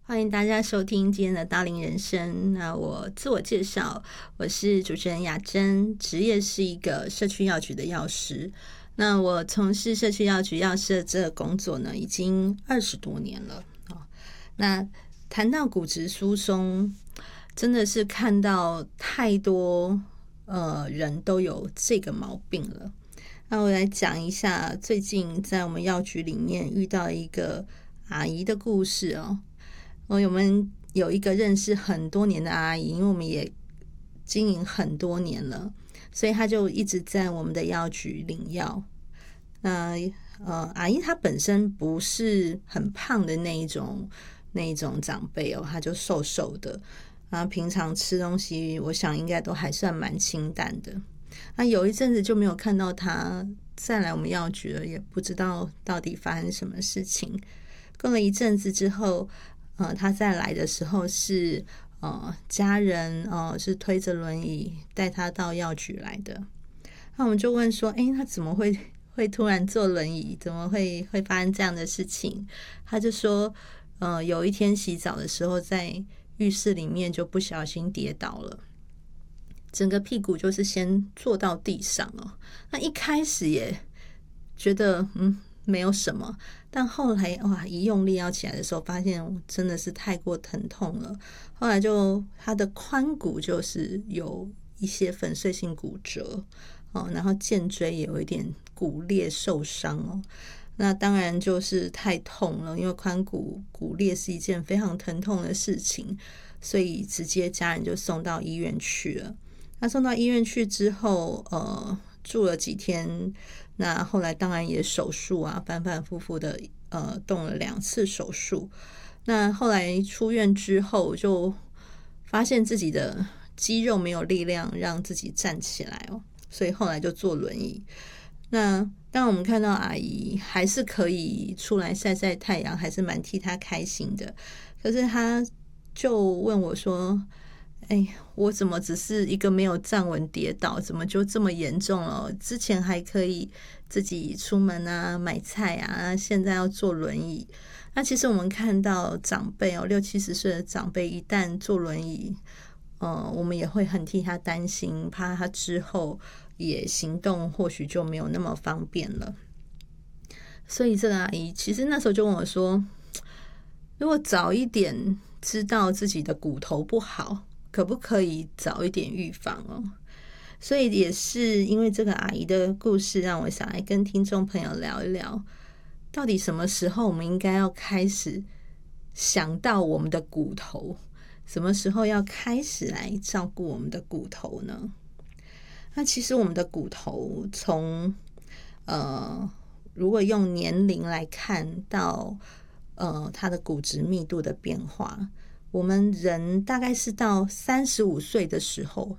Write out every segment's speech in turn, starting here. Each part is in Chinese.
欢迎大家收听今天的大龄人生。那我自我介绍，我是主持人雅珍，职业是一个社区药局的药师。那我从事社区药局药师的这个工作呢，已经20多年了。那谈到骨质疏松，真的是看到太多人都有这个毛病了。那我来讲一下最近在我们药局里面遇到一个阿姨的故事哦。我们有一个认识很多年的阿姨，因为我们也经营很多年了，所以她就一直在我们的药局领药。那阿姨她本身不是很胖的那一种长辈哦，她就瘦瘦的，然后平常吃东西我想应该都还算蛮清淡的。那有一阵子就没有看到她再来我们药局了，也不知道到底发生什么事情。过了一阵子之后，他再来的时候是家人是推着轮椅带他到药局来的。那我们就问说，他怎么会突然坐轮椅？怎么会发生这样的事情？他就说，有一天洗澡的时候在浴室里面就不小心跌倒了，整个屁股就是先坐到地上哦。那一开始也觉得没有什么，但后来一用力要起来的时候，发现真的是太过疼痛了。后来就他的髋骨就是有一些粉碎性骨折然后肩椎也有一点骨裂受伤哦。那当然就是太痛了，因为髋骨骨裂是一件非常疼痛的事情，所以直接家人就送到医院去了。那送到医院去之后，住了几天。那后来当然也手术啊，反反复复的动了2次手术。那后来出院之后，就发现自己的肌肉没有力量让自己站起来哦，所以后来就坐轮椅。那当然我们看到阿姨还是可以出来晒晒太阳，还是蛮替她开心的。可是她就问我说，我怎么只是一个没有站稳跌倒，怎么就这么严重了？之前还可以自己出门啊，买菜啊，现在要坐轮椅。那其实我们看到长辈60-70岁的长辈一旦坐轮椅，我们也会很替他担心，怕他之后也行动或许就没有那么方便了。所以这个阿姨其实那时候就问我说，如果早一点知道自己的骨头不好，可不可以早一点预防哦？所以也是因为这个阿姨的故事，让我想来跟听众朋友聊一聊，到底什么时候我们应该要开始想到我们的骨头，什么时候要开始来照顾我们的骨头呢？那其实我们的骨头从如果用年龄来看到它的骨质密度的变化，我们人大概是到35岁的时候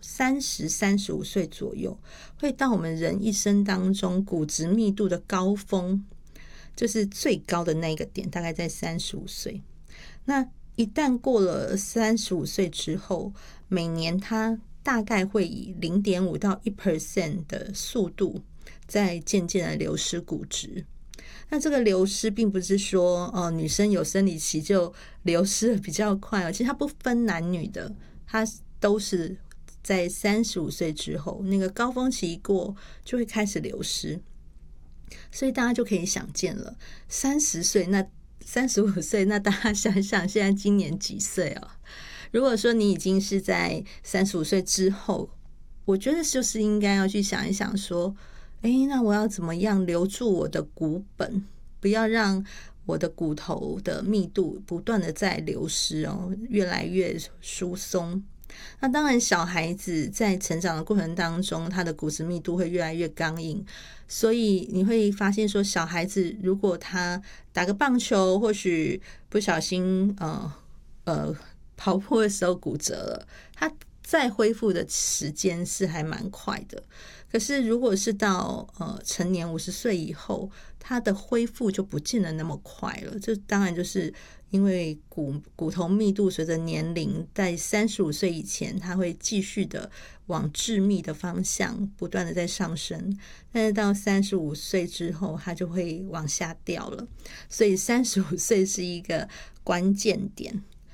，35岁左右，会到我们人一生当中骨质密度的高峰，就是最高的那个点，大概在35岁。那一旦过了35岁之后，每年它大概会以0.5到1% 的速度在渐渐的流失骨质。那这个流失并不是说女生有生理期就流失的比较快其实它不分男女的，它都是在35岁之后，那个高峰期一过就会开始流失。所以大家就可以想见了，30岁那35岁，那大家想想现在今年几岁哦？如果说你已经是在35岁之后，我觉得就是应该要去想一想说，那我要怎么样留住我的骨本，不要让我的骨头的密度不断的在流失越来越疏松。那当然小孩子在成长的过程当中，他的骨质密度会越来越刚硬，所以你会发现说，小孩子如果他打个棒球，或许不小心跑步的时候骨折了，他再恢复的时间是还蛮快的。可是如果是到成年50岁以后，它的恢复就不见得那么快了。这当然就是因为骨头密度随着年龄在35岁以前，它会继续的往致密的方向不断的在上升，但是到35岁之后，它就会往下掉了。所以35岁是一个关键点。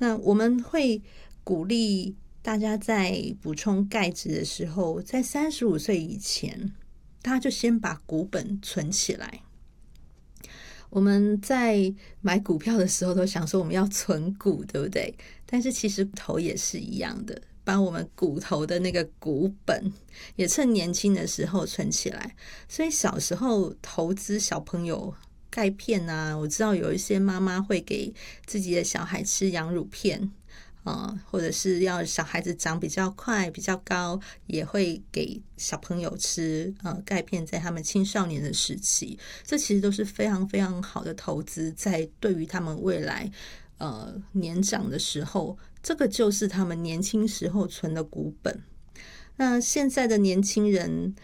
那我们会鼓励大家在补充钙质的时候，在35岁以前，大家就先把股本存起来。我们在买股票的时候都想说我们要存股，对不对？但是其实骨头也是一样的，把我们骨头的那个股本也趁年轻的时候存起来。所以小时候投资小朋友钙片啊，我知道有一些妈妈会给自己的小孩吃羊乳片，或者是要小孩子长比较快比较高，也会给小朋友吃钙片，在他们青少年的时期，这其实都是非常非常好的投资，在对于他们未来年长的时候，这个就是他们年轻时候存的股本。那现在的年轻人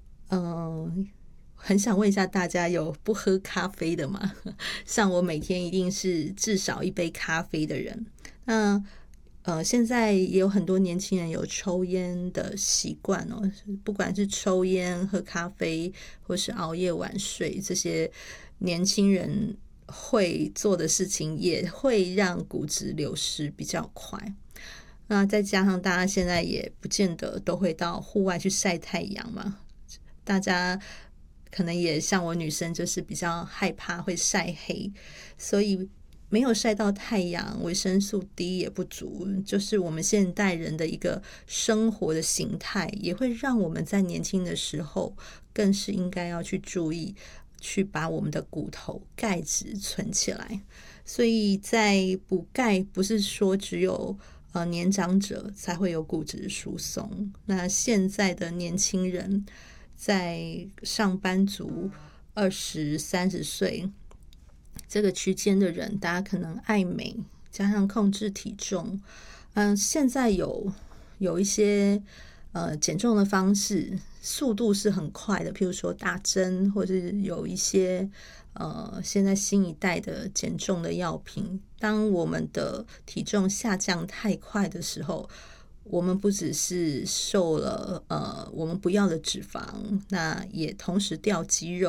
很想问一下大家，有不喝咖啡的吗？像我每天一定是至少一杯咖啡的人。那现在也有很多年轻人有抽烟的习惯哦，不管是抽烟、喝咖啡，或是熬夜晚睡，这些年轻人会做的事情，也会让骨质流失比较快。那再加上大家现在也不见得都会到户外去晒太阳嘛，大家可能也像我女生，就是比较害怕会晒黑，所以没有晒到太阳，维生素 D 也不足，就是我们现代人的一个生活的形态，也会让我们在年轻的时候更是应该要去注意，去把我们的骨头钙质存起来。所以在补钙不是说只有年长者才会有骨质疏松，那现在的年轻人，在上班族20、30岁这个区间的人，大家可能爱美，加上控制体重，现在有一些减重的方式，速度是很快的，譬如说打针，或者有一些现在新一代的减重的药品。当我们的体重下降太快的时候，我们不只是瘦了我们不要的脂肪，那也同时掉肌肉。